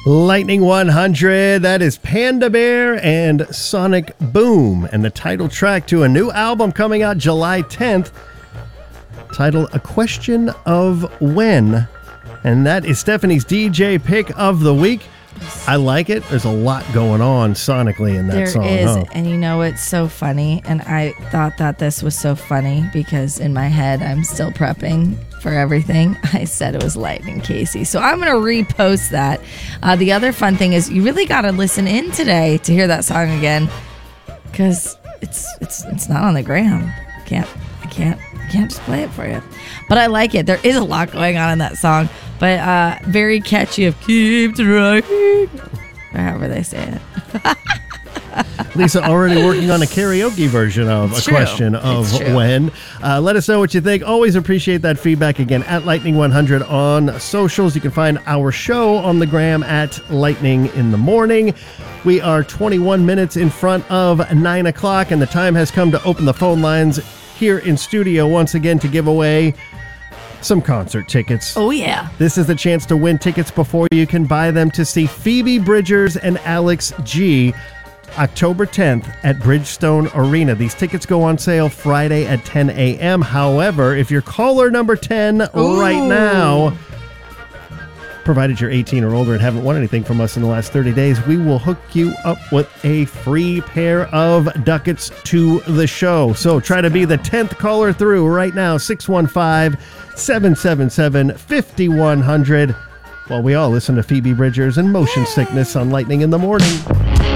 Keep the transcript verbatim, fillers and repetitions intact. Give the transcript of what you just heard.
Lightning one hundred, that is Panda Bear and Sonic Boom, and the title track to a new album coming out July tenth, titled A Question of When, and that is Stephanie's D J pick of the week. I like it. There's a lot going on sonically in that there song. There is, huh? And you know it's so funny, and I thought that this was so funny because in my head I'm still prepping for everything. I said it was Lightning Casey, so I'm going to repost that. Uh, the other fun thing is you really got to listen in today to hear that song again because it's it's it's not on the gram. Can't I can't I can't just play it for you, but I like it. There is a lot going on in that song. But uh, very catchy of Keep Trying, or however they say it. Lisa already working on a karaoke version of It's A true. Question of It's true. When. Uh, let us know what you think. Always appreciate that feedback. Again, at Lightning one hundred on socials. You can find our show on the gram at Lightning in the Morning. We are twenty-one minutes in front of nine o'clock, and the time has come to open the phone lines here in studio once again to give away some concert tickets. Oh, yeah. This is the chance to win tickets before you can buy them to see Phoebe Bridgers and Alex G. October tenth at Bridgestone Arena. These tickets go on sale Friday at ten a.m. However, if you're caller number ten Ooh. right now, provided you're eighteen or older and haven't won anything from us in the last thirty days, we will hook you up with a free pair of ducats to the show. So try to be the tenth caller through right now, six one five, seven seven seven, five one zero zero, while we all listen to Phoebe Bridgers and Motion Sickness on Lightning in the Morning.